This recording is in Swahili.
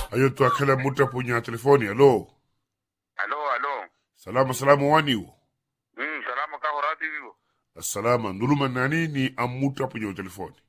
Ayo tu akala muta punya telefoni. Halo. Halo. Salamu wani wo. Salama ka horati vivo. Assalama. Nuluma nani ni amuta punya telefoni.